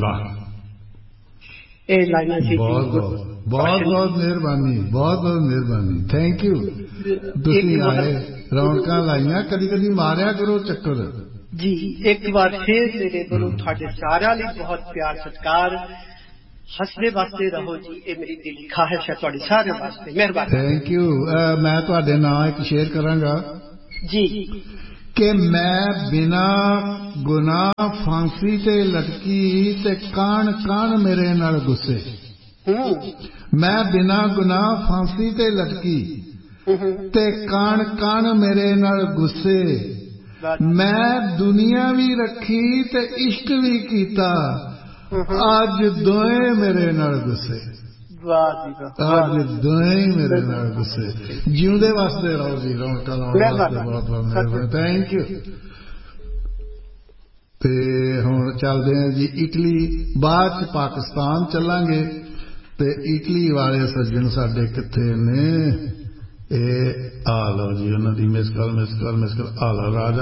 वाह, ਇਹ ਲਾਈਨਾਂ ਸੀ। ਬਹੁਤ ਬਹੁਤ ਬਹੁਤ ਬਹੁਤ ਮਿਹਰਬਾਨੀ, ਬਹੁਤ ਬਹੁਤ ਮਿਹਰਬਾਨੀ, ਥੈਂਕ ਯੂ। ਤੁਸੀਂ ਆਏ, ਰੌਣਕਾਂ ਲਾਈਆਂ, ਕਦੀ ਕਦੀ ਮਾਰਿਆ ਕਰੋ ਚੱਕਰ ਜੀ। ਇੱਕ ਵਾਰ ਫੇਰ ਮੇਰੇ ਵੱਲੋਂ ਤੁਹਾਡੇ ਸਾਰਿਆਂ ਲਈ ਬਹੁਤ ਪਿਆਰ ਸਤਿਕਾਰ, ਹੱਸਦੇ ਵਸਦੇ ਰਹੋ ਜੀ, ਇਹ ਮੇਰੀ ਦਿਲੀ ਖਾਹਿਸ਼ ਹੈ ਤੁਹਾਡੇ ਸਾਰਿਆਂ ਵਾਸਤੇ। ਮਿਹਰਬਾਨੀ, ਥੈਂਕ ਯੂ। ਮੈਂ ਤੁਹਾਡੇ ਨਾਂ ਇੱਕ ਸ਼ੇਅਰ ਕਰਾਂਗਾ ਜੀ ਕਿ ਮੈਂ ਬਿਨਾਂ ਗੁਨਾਹ ਫਾਂਸੀ ਤੇ ਲਟਕੀ ਤੇ ਕਾਣ ਕਾਣ ਮੇਰੇ ਨਾਲ ਗੁੱਸੇ। ਮੈਂ ਬਿਨਾਂ ਗੁਨਾਹ ਫਾਂਸੀ ਤੇ ਲਟਕੀ ਤੇ ਕਾਣ ਕਾਣ ਮੇਰੇ ਨਾਲ ਗੁੱਸੇ। ਮੈਂ ਦੁਨੀਆ ਵੀ ਰੱਖੀ ਤੇ ਇਸ਼ਕ ਵੀ ਕੀਤਾ, ਅੱਜ ਦੋਏ ਮੇਰੇ ਨਾਲ ਗੁੱਸੇ। ਅੱਜ ਦੋਏ ਮੇਰੇ ਨਾਲ ਗੁੱਸੇ। ਜਿਉਂਦੇ ਵਸਦੇ ਰਹੋ ਜੀ, ਰੌਣਕਾਂ ਲਾਉਣ ਵਾਸਤੇ ਬਹੁਤ ਬਹੁਤ ਮਿਹਰਬਾਨੀ, ਥੈਂਕ ਯੂ। ਤੇ ਹੁਣ ਚੱਲਦੇ ਹਾਂ ਜੀ ਇਟਲੀ, ਬਾਅਦ ਚ ਪਾਕਿਸਤਾਨ ਚੱਲਾਂਗੇ। ਤੇ ਇਟਲੀ ਵਾਲੇ ਸੱਜਣ ਸਾਡੇ ਕਿੱਥੇ ਨੇ? ਇਹ ਆ ਲਓ ਜੀ, ਉਹਨਾਂ ਦੀ ਮਿਸ ਕਾਲ ਆ ਲਓ। ਰਾਜਾ